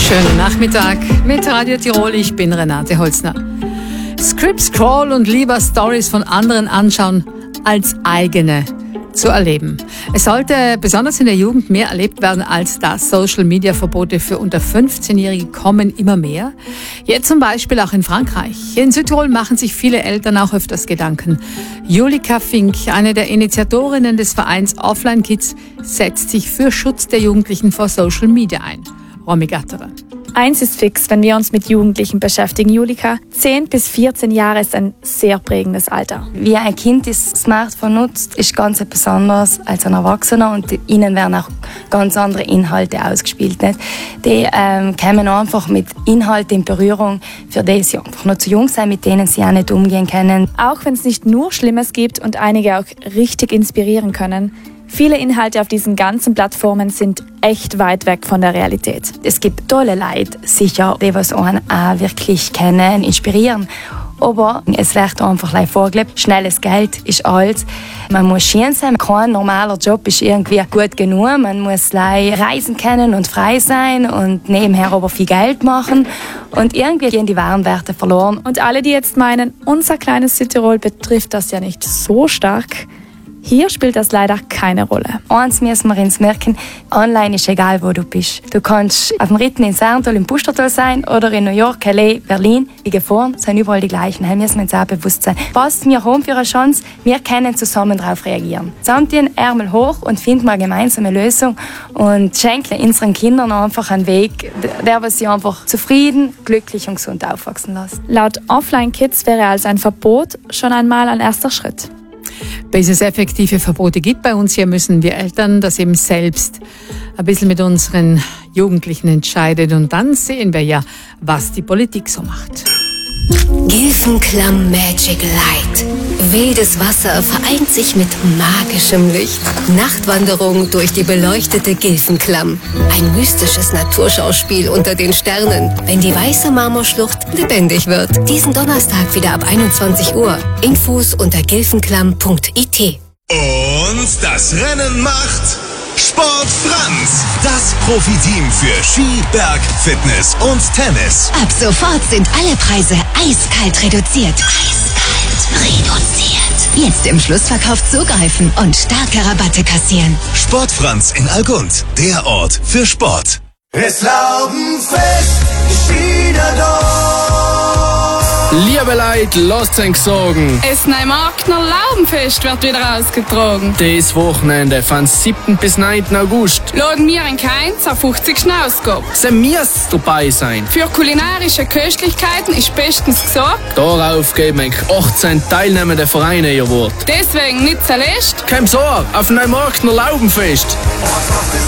Schönen Nachmittag mit Radio Tirol, ich bin Renate Holzner. Script Scroll und lieber Stories von anderen anschauen, als eigene zu erleben. Es sollte besonders in der Jugend mehr erlebt werden als das. Social-Media-Verbote für unter 15-Jährige kommen immer mehr. Jetzt zum Beispiel auch in Frankreich. Hier in Südtirol machen sich viele Eltern auch öfters Gedanken. Julika Fink, eine der Initiatorinnen des Vereins Offline Kids, setzt sich für Schutz der Jugendlichen vor Social Media ein. Romy Gatterer. Eins ist fix, wenn wir uns mit Jugendlichen beschäftigen, Julika. 10 bis 14 Jahre ist ein sehr prägendes Alter. Wie ein Kind das Smartphone nutzt, ist ganz etwas anderes als ein Erwachsener und ihnen werden auch ganz andere Inhalte ausgespielt. Nicht? Die kommen einfach mit Inhalten in Berührung, für die sie einfach noch zu jung sind, mit denen sie auch nicht umgehen können. Auch wenn es nicht nur Schlimmes gibt und einige auch richtig inspirieren können, viele Inhalte auf diesen ganzen Plattformen sind echt weit weg von der Realität. Es gibt tolle Leute, sicher, die was einen auch wirklich kennen, inspirieren. Aber es wird einfach vorgelebt. Schnelles Geld ist alles. Man muss schön sein. Kein normaler Job ist irgendwie gut genug. Man muss reisen können und frei sein und nebenher aber viel Geld machen. Und irgendwie gehen die wahren Werte verloren. Und alle, die jetzt meinen, unser kleines Südtirol betrifft das ja nicht so stark, hier spielt das leider keine Rolle. Eins müssen wir uns merken, online ist egal, wo du bist. Du kannst auf dem Ritten in Sarntal, im Pustertal sein oder in New York, LA, Berlin. Die Gefahren sind überall die gleichen. Da müssen wir uns auch bewusst sein. Was wir haben für eine Chance, wir können zusammen darauf reagieren. Zusammen Ärmel hoch und finden eine gemeinsame Lösung und schenken unseren Kindern einfach einen Weg, der sie einfach zufrieden, glücklich und gesund aufwachsen lässt. Laut Offline Kids wäre also ein Verbot schon einmal ein erster Schritt. Bis es effektive Verbote gibt bei uns hier, müssen wir Eltern das eben selbst ein bisschen mit unseren Jugendlichen entscheiden. Und dann sehen wir ja, was die Politik so macht. Gilfenklamm Magic Light. Wildes Wasser vereint sich mit magischem Licht. Nachtwanderung durch die beleuchtete Gilfenklamm. Ein mystisches Naturschauspiel unter den Sternen, wenn die weiße Marmorschlucht lebendig wird. Diesen Donnerstag wieder ab 21 Uhr. Infos unter gilfenklamm.it. Und das Rennen macht Sport Franz, das Profiteam für Ski, Berg, Fitness und Tennis. Ab sofort sind alle Preise eiskalt reduziert. Eiskalt reduziert. Jetzt im Schlussverkauf zugreifen und starke Rabatte kassieren. Sport Franz in Algund, der Ort für Sport. Es Laubenfest ist wieder da. Liebe Leute, lasst euch sagen. Das Neumarktner Laubenfest wird wieder ausgetragen. Das Wochenende von 7. bis 9. August. Laden wir in Kainz auf 50. Ausgabe. Sie müssen dabei sein. Für kulinarische Köstlichkeiten ist bestens gesorgt. Darauf geben 18 teilnehmende Vereine ihr Wort. Deswegen nicht zuletzt. Kein Sorge, auf dem Neumarktner Laubenfest.